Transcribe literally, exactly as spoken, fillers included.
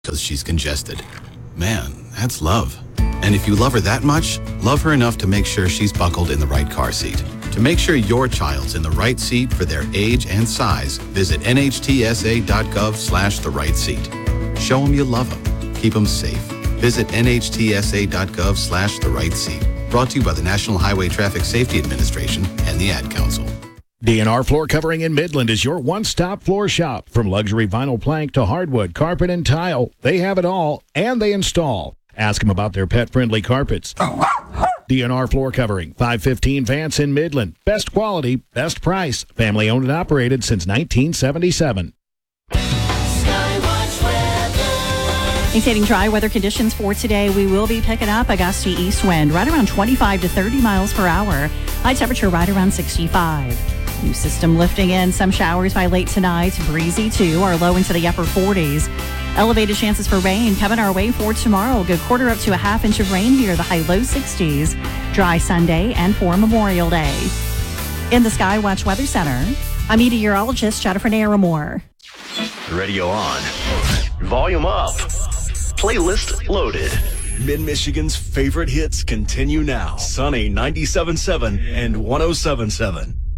because she's congested. Man, that's love. And if you love her that much, love her enough to make sure she's buckled in the right car seat. To make sure your child's in the right seat for their age and size, visit nhtsa.gov slash the right seat. Show them you love them. Keep them safe. Visit nhtsa.gov slash the right seat. Brought to you by the National Highway Traffic Safety Administration and the Ad Council. D N R Floor Covering in Midland is your one-stop floor shop. From luxury vinyl plank to hardwood, carpet, and tile, they have it all, and they install. Ask them about their pet-friendly carpets. D N R Floor Covering, five fifteen Vance in Midland. Best quality, best price. Family owned and operated since nineteen seventy-seven. Maintaining dry weather conditions for today. We will be picking up a gusty east wind right around twenty-five to thirty miles per hour. High temperature right around sixty-five. New system lifting in, some showers by late tonight. Breezy too, our low into the upper forties. Elevated chances for rain coming our way for tomorrow. Good quarter up to a half inch of rain here. The high low sixties. Dry Sunday and for Memorial Day. In the Skywatch Weather Center, I'm meteorologist Jennifer Naramore. Radio on. Volume up. Playlist loaded. Mid-Michigan's favorite hits continue now. Sunny ninety-seven point seven and one oh seven point seven.